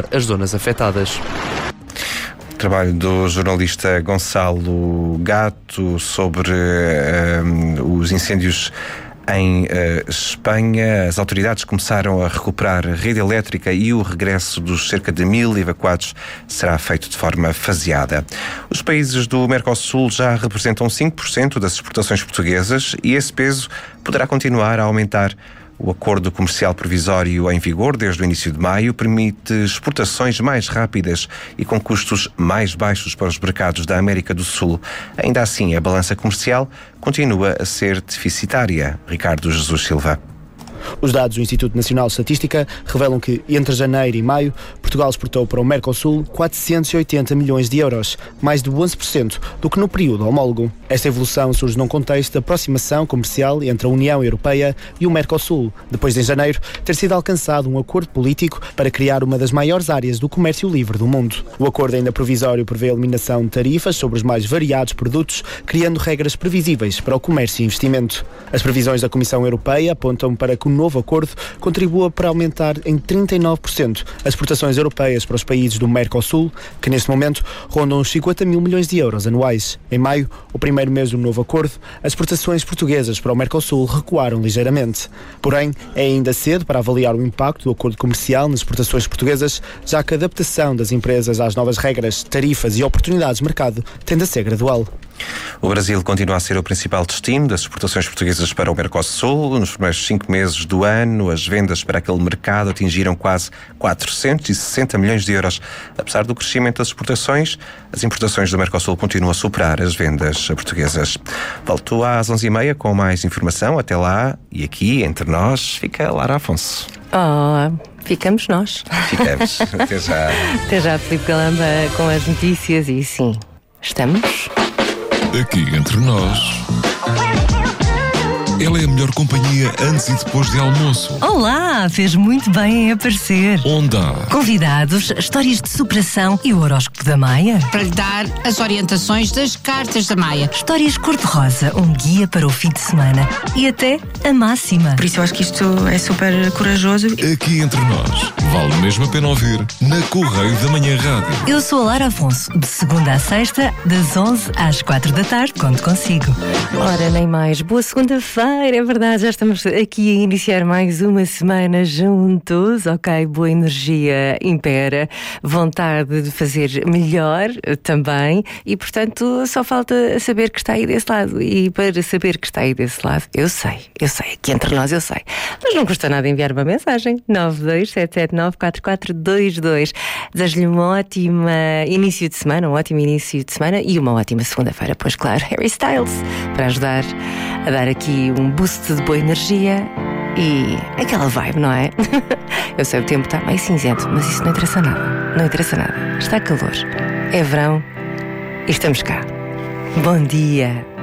as zonas afetadas. Trabalho do jornalista Gonçalo Gato sobre os incêndios em Espanha. As autoridades começaram a recuperar a rede elétrica e o regresso dos cerca de 1000 evacuados será feito de forma faseada. Os países do Mercosul já representam 5% das exportações portuguesas e esse peso poderá continuar a aumentar. O acordo comercial provisório em vigor desde o início de maio permite exportações mais rápidas e com custos mais baixos para os mercados da América do Sul. Ainda assim, a balança comercial continua a ser deficitária. Ricardo Jesus Silva. Os dados do Instituto Nacional de Estatística revelam que, entre janeiro e maio, Portugal exportou para o Mercosul 480 milhões de euros, mais de 11% do que no período homólogo. Esta evolução surge num contexto de aproximação comercial entre a União Europeia e o Mercosul, depois de, em janeiro, ter sido alcançado um acordo político para criar uma das maiores áreas do comércio livre do mundo. O acordo ainda provisório prevê a eliminação de tarifas sobre os mais variados produtos, criando regras previsíveis para o comércio e investimento. As previsões da Comissão Europeia apontam para que o novo acordo contribua para aumentar em 39% as exportações europeias para os países do Mercosul, que neste momento rondam os 50 mil milhões de euros anuais. Em maio, o primeiro mês do novo acordo, as exportações portuguesas para o Mercosul recuaram ligeiramente. Porém, é ainda cedo para avaliar o impacto do acordo comercial nas exportações portuguesas, já que a adaptação das empresas às novas regras, tarifas e oportunidades de mercado tende a ser gradual. O Brasil continua a ser o principal destino das exportações portuguesas para o Mercosul. Nos primeiros 5 meses do ano, as vendas para aquele mercado atingiram quase 460 milhões de euros. Apesar do crescimento das exportações, as importações do Mercosul continuam a superar as vendas portuguesas. Volto às 11h30 com mais informação. Até lá, e aqui, entre nós, fica Lara Afonso. Ficamos nós. Ficamos. Até já. Até já, Filipe Galamba, com as notícias e sim, estamos... Aqui entre nós, ela é a melhor companhia antes e depois de almoço. Olá, fez muito bem em aparecer. Onde há Convidados, histórias de superação e o horóscopo da Maia. Para lhe dar as orientações das cartas da Maia. Histórias cor-de-rosa, um guia para o fim de semana e até a máxima. Por isso eu acho que isto é super corajoso. Aqui entre nós, vale mesmo a pena ouvir na Correio da Manhã Rádio. Eu sou a Lara Afonso, de segunda à sexta, das 11 às 4 da tarde, conto consigo. Ora, nem mais. Boa segunda-feira, é verdade, já estamos aqui a iniciar mais uma semana juntos, ok? Boa energia impera, vontade de fazer melhor também e, portanto, só falta saber que está aí desse lado. E para saber que está aí desse lado, eu sei, aqui entre nós eu sei. Mas não custa nada enviar uma mensagem, 927794422. Desejo-lhe um ótimo início de semana e uma ótima segunda-feira, pois claro, Harry Styles, para ajudar a dar aqui um boost de boa energia e aquela vibe, não é? Eu sei, o tempo está meio cinzento, mas isso não interessa nada. Está calor, é verão e estamos cá. Bom dia.